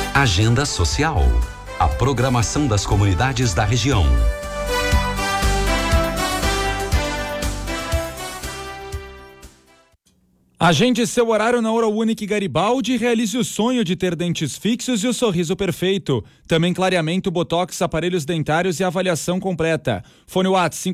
Agenda Social. A programação das comunidades da região. Agende seu horário na Oral Unique Garibaldi e realize o sonho de ter dentes fixos e o sorriso perfeito. Também clareamento, botox, aparelhos dentários e avaliação completa. Fone WhatsApp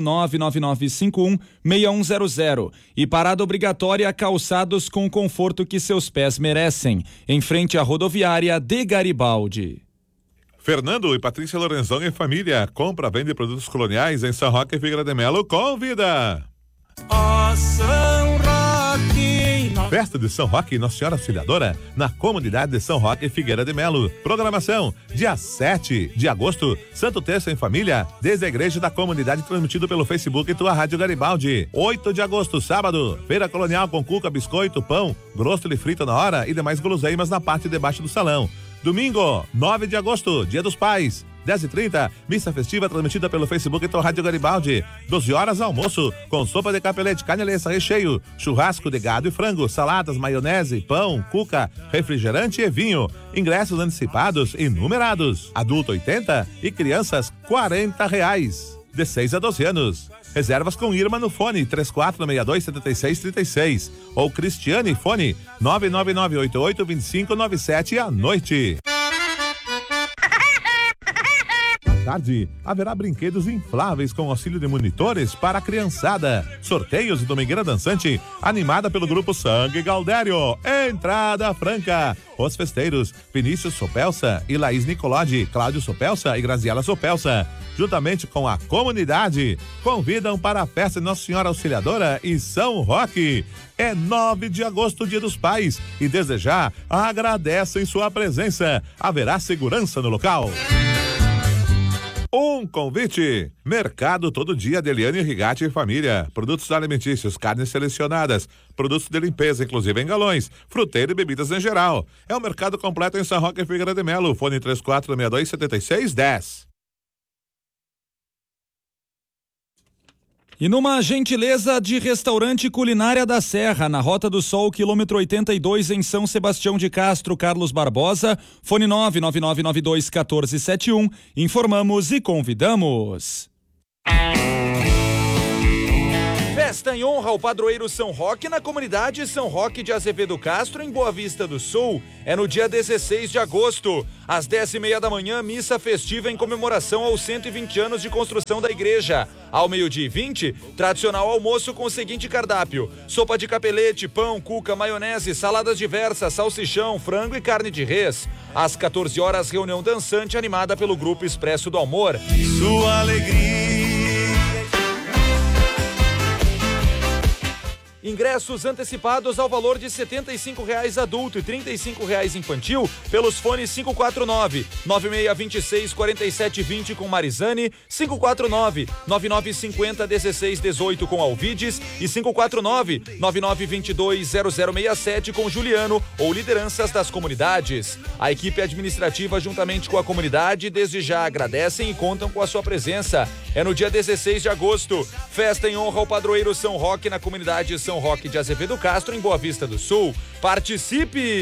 549-9951-6100. E parada obrigatória, calçados com o conforto que seus pés merecem. Em frente à rodoviária de Garibaldi. Fernando e Patrícia Lorenzão e família. Compra, vende produtos coloniais em São Roque e Figueira de Melo. Convida! São Roque. Festa de São Roque e Nossa Senhora Auxiliadora na comunidade de São Roque e Figueira de Melo. Programação: dia 7 de agosto, Santo Terço em Família, desde a igreja da comunidade, transmitido pelo Facebook e tua Rádio Garibaldi. 8 de agosto, sábado, feira colonial com cuca, biscoito, pão, grosso frito na hora e demais guloseimas na parte de baixo do salão. Domingo, 9 de agosto, Dia dos Pais, 10h30, missa festiva transmitida pelo Facebook e tua Rádio Garibaldi. 12 horas, almoço, com sopa de capelete, carne alheça, recheio, churrasco de gado e frango, saladas, maionese, pão, cuca, refrigerante e vinho. Ingressos antecipados e numerados. Adulto 80 e crianças R$40. De 6 a 12 anos. Reservas com Irma no fone 3462-7636 ou Cristiane fone 99988-2597 à noite. Tarde, haverá brinquedos infláveis com auxílio de monitores para a criançada. Sorteios e domingueira dançante, animada pelo grupo Sangue Galdério. Entrada franca. Os festeiros, Vinícius Sopelsa e Laís Nicolodi, Cláudio Sopelsa e Graziela Sopelsa, juntamente com a comunidade, convidam para a festa de Nossa Senhora Auxiliadora e São Roque. É 9 de agosto, Dia dos Pais, e desde já agradecem sua presença. Haverá segurança no local. Um convite: Mercado Todo Dia de Eliane Rigatti e família. Produtos alimentícios, carnes selecionadas, produtos de limpeza, inclusive em galões, fruteira e bebidas em geral. É um mercado completo em São Roque e Figueira de Melo. Fone 3462-7610. E numa gentileza de Restaurante Culinária da Serra, na Rota do Sol, quilômetro 82, em São Sebastião de Castro, Carlos Barbosa, fone 99992-1471, informamos e convidamos. Festa em honra ao padroeiro São Roque na comunidade São Roque de Azevedo Castro, em Boa Vista do Sul. É no dia 16 de agosto, às 10h30 da manhã, missa festiva em comemoração aos 120 anos de construção da igreja. Ao 12h20, tradicional almoço com o seguinte cardápio: sopa de capelete, pão, cuca, maionese, saladas diversas, salsichão, frango e carne de res. Às 14 horas, reunião dançante animada pelo Grupo Expresso do Amor. Sua alegria. Ingressos antecipados ao valor de R$ 75 adulto e R$ 35 infantil pelos fones 549-9626-4720 com Marizane, 549-9950-1618 com Alvides e 549-9922-0067 com Juliano ou lideranças das comunidades. A equipe administrativa, juntamente com a comunidade, desde já agradecem e contam com a sua presença. É no dia 16 de agosto, festa em honra ao padroeiro São Roque na comunidade São Roque de Azevedo Castro, em Boa Vista do Sul. Participe!